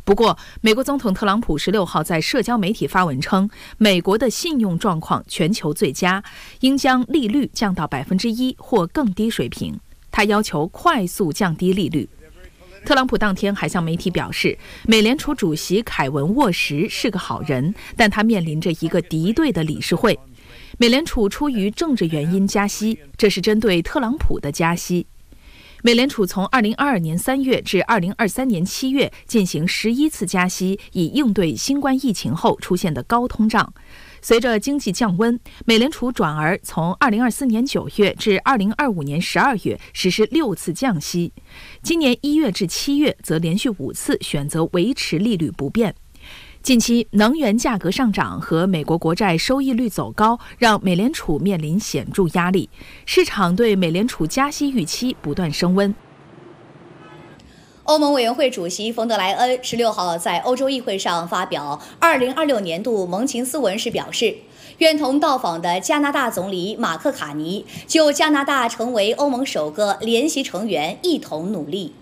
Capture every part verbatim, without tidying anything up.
不过，美国总统特朗普十六号在社交媒体发文称，美国的信用状况全球最佳，应将利率降到百分之一或更低水平。他要求快速降低利率。特朗普当天还向媒体表示，美联储主席凯文沃什是个好人，但他面临着一个敌对的理事会。美联储出于政治原因加息，这是针对特朗普的加息。美联储从二零二二年三月至二零二三年七月进行十一次加息，以应对新冠疫情后出现的高通胀。随着经济降温，美联储转而从二零二四年九月至二零二五年十二月实施六次降息，今年一月至七月则连续五次选择维持利率不变。近期能源价格上涨和美国国债收益率走高，让美联储面临显著压力，市场对美联储加息预期不断升温。 欧盟委员会主席冯德莱恩十六号在欧洲议会上发表二零二六年度盟情咨文时表示，愿同到访的加拿大总理马克卡尼就加拿大成为欧盟首个联席成员一同努力。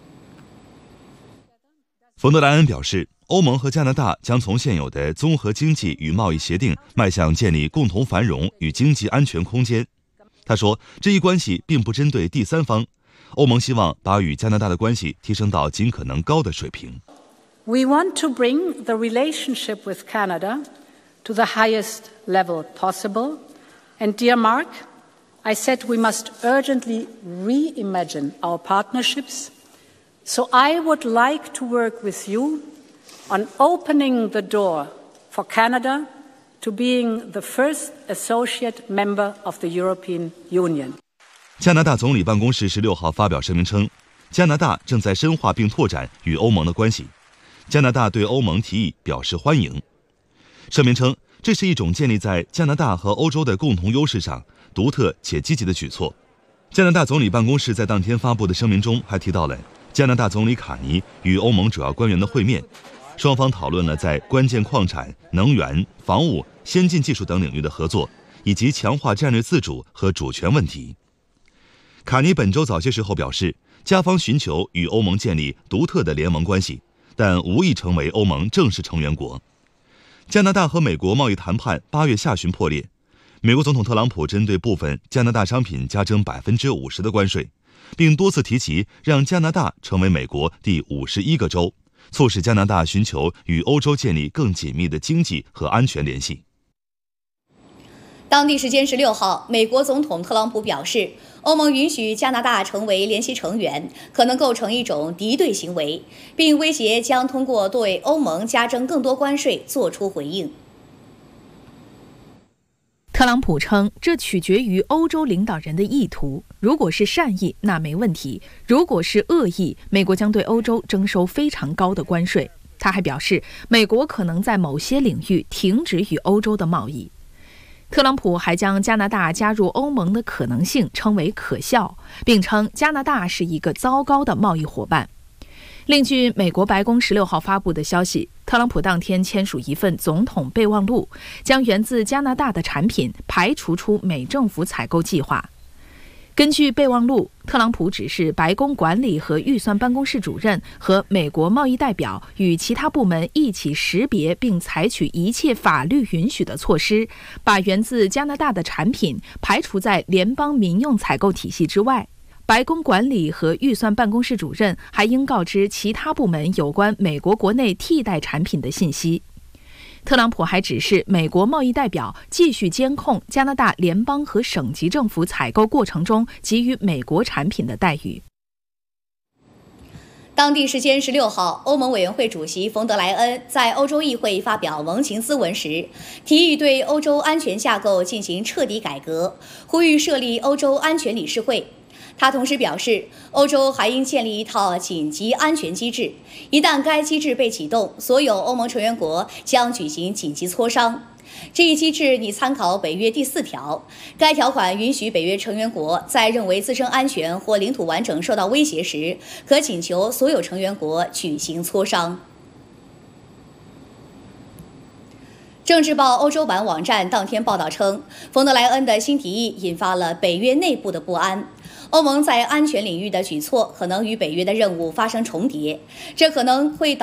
冯德莱恩表示，欧盟和加拿大将从现有的综合经济与贸易协定迈向建立共同繁荣与经济安全空间。他说，这一关系并不针对第三方，欧盟希望把与加拿大的关系提升到尽可能高的水平。 We want to bring the relationship with Canada to the highest level possible. And dear Mark, I said we must urgently reimagine our partnerships. So I would like to work with you on opening the door for Canada to being the first associate member of the European Union. 加拿大总理办公室十六号发表声明称，加拿大正在深化并拓展与欧盟的关系。加拿大对欧盟提议表示欢迎。声明称，这是一种建立在加拿大和欧洲的共同优势上独特且积极的举措。加拿大总理办公室在当天发布的声明中还提到了加拿大总理卡尼与欧盟主要官员的会面，双方讨论了在关键矿产、能源、防务、先进技术等领域的合作，以及强化战略自主和主权问题。卡尼本周早些时候表示，加方寻求与欧盟建立独特的联盟关系，但无意成为欧盟正式成员国。加拿大和美国贸易谈判八月下旬破裂，美国总统特朗普针对部分加拿大商品加征百分之五十的关税，并多次提及让加拿大成为美国第五十一个州，促使加拿大寻求与欧洲建立更紧密的经济和安全联系。 当地时间十六号，美国总统特朗普表示，欧盟允许加拿大成为联席成员，可能构成一种敌对行为，并威胁将通过对欧盟加征更多关税作出回应。 特朗普称，这取决于欧洲领导人的意图。如果是善意，那没问题；如果是恶意，美国将对欧洲征收非常高的关税。他还表示，美国可能在某些领域停止与欧洲的贸易。特朗普还将加拿大加入欧盟的可能性称为可笑，并称加拿大是一个糟糕的贸易伙伴。另据美国白宫十六号发布的消息，特朗普当天签署一份总统备忘录，将源自加拿大的产品排除出美政府采购计划。根据备忘录，特朗普指示白宫管理和预算办公室主任和美国贸易代表与其他部门一起识别并采取一切法律允许的措施，把源自加拿大的产品排除在联邦民用采购体系之外。白宫管理和预算办公室主任还应告知其他部门有关美国国内替代产品的信息。特朗普还指示美国贸易代表继续监控加拿大联邦和省级政府采购过程中给予美国产品的待遇。 当地时间十六号，欧盟委员会主席冯德莱恩在欧洲议会发表盟情咨文时，提议对欧洲安全架构进行彻底改革，呼吁设立欧洲安全理事会。他同时表示，欧洲还应建立一套紧急安全机制，一旦该机制被启动，所有欧盟成员国将举行紧急磋商。这一机制拟参考北约第四条，该条款允许北约成员国在认为自身安全或领土完整受到威胁时，可请求所有成员国举行磋商。政治报欧洲版网站当天报道称，冯德莱恩的新提议引发了北约内部的不安。欧盟在安全领域的举措可能与北约的任务发生重叠，这可能会导